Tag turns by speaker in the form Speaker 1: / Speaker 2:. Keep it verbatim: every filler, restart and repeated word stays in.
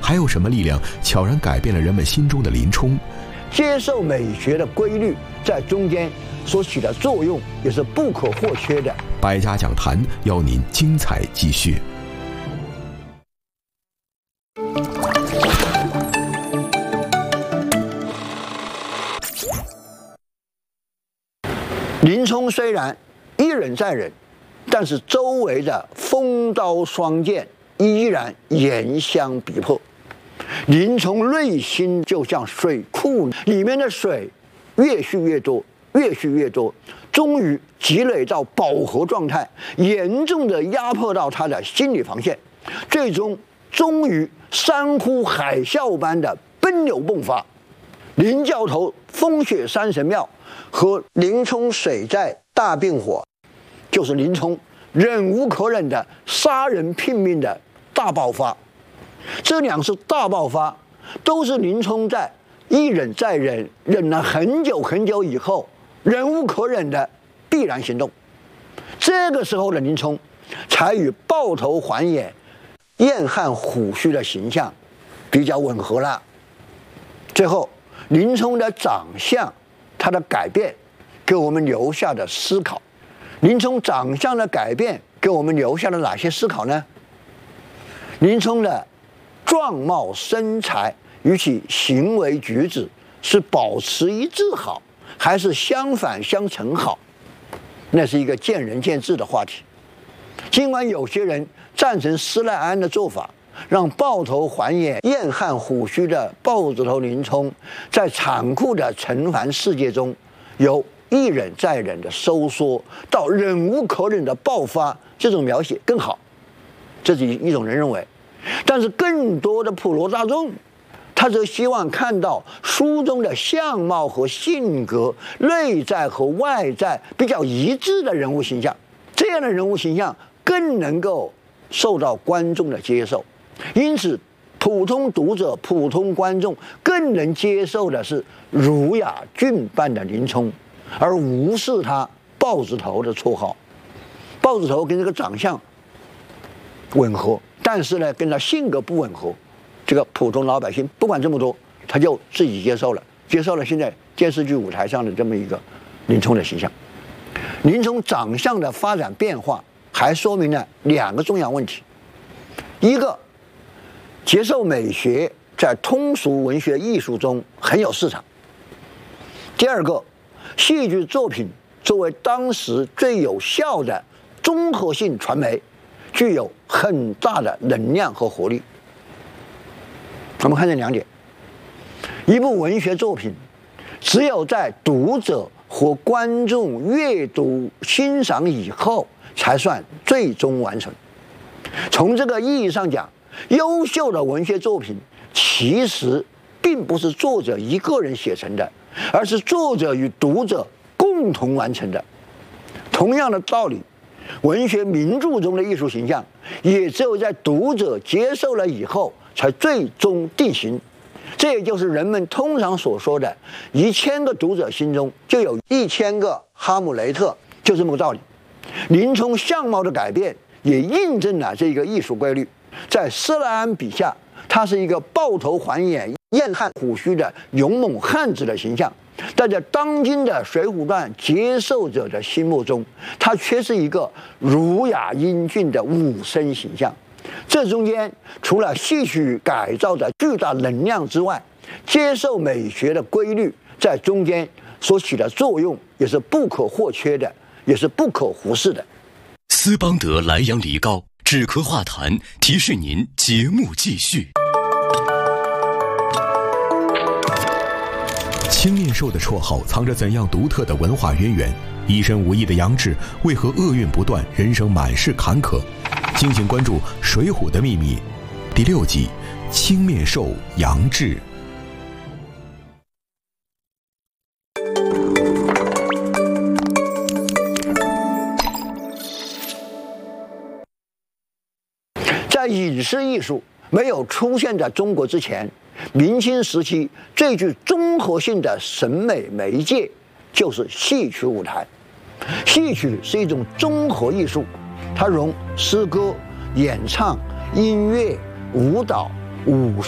Speaker 1: 还有什么力量悄然改变了人们心中的林冲？
Speaker 2: 接受美学的规律在中间所起的作用也是不可或缺的。
Speaker 1: 百家讲坛邀您精彩继续。
Speaker 2: 林冲虽然一忍再忍，但是周围的锋刀双剑依然严相逼迫。林冲内心就像水库里面的水越蓄越多，越蓄越多，终于积累到饱和状态，严重的压迫到他的心理防线，最终终于山呼海啸般的奔流迸发。林教头风雪山神庙和林冲水寨大并火，就是林冲忍无可忍的杀人拼命的大爆发。这两次大爆发都是林冲在一忍再忍，忍了很久很久以后，忍无可忍的必然行动。这个时候的林冲才与抱头环眼、燕汉虎须的形象比较吻合了。最后，林冲的长相，他的改变，给我们留下的思考。林冲长相的改变，给我们留下了哪些思考呢？林冲的状貌身材与其行为举止是保持一致好，还是相反相成好？那是一个见仁见智的话题。尽管有些人赞成施耐庵的做法，让抱头环眼、燕汉虎须的豹子头林冲在残酷的陈凡世界中，由一忍再忍的收缩到忍无可忍的爆发，这种描写更好，这是一种人认为。但是更多的普罗大众，他则希望看到书中的相貌和性格、内在和外在比较一致的人物形象，这样的人物形象更能够受到观众的接受。因此，普通读者、普通观众更能接受的是儒雅俊扮的林冲，而无视他豹子头的绰号。豹子头跟这个长相吻合，但是呢，跟他性格不吻合。这个普通老百姓不管这么多，他就自己接受了，接受了现在电视剧舞台上的这么一个林冲的形象。林冲长相的发展变化，还说明了两个重要问题：一个，接受美学在通俗文学艺术中很有市场；第二个，戏剧作品作为当时最有效的综合性传媒，具有很大的能量和活力。我们看这两点：一部文学作品，只有在读者和观众阅读欣赏以后，才算最终完成。从这个意义上讲，优秀的文学作品其实并不是作者一个人写成的，而是作者与读者共同完成的。同样的道理，文学名著中的艺术形象，也只有在读者接受了以后，才最终定型。这也就是人们通常所说的一千个读者心中就有一千个哈姆雷特，就这么个道理。林冲相貌的改变也印证了这个艺术规律。在施耐庵笔下，他是一个抱头环眼、燕汉虎须的勇猛汉子的形象，但在当今的《水浒传》接受者的心目中，他却是一个儒雅英俊的武生形象。这中间除了戏曲改造的巨大能量之外，接受美学的规律在中间所起的作用也是不可或缺的，也是不可忽视的。
Speaker 3: 斯邦德莱阳梨膏止咳化痰，提示您节目继续。
Speaker 1: 青面兽的绰号藏着怎样独特的文化渊源？一身武艺的杨志为何厄运不断，人生满是坎坷？敬请关注《水浒的秘密》第六集《青面兽杨志》。
Speaker 2: 在影视艺术没有出现在中国之前，明清时期最具综合性的审美媒介就是戏曲舞台。戏曲是一种综合艺术，它融诗歌、演唱、音乐、舞蹈、武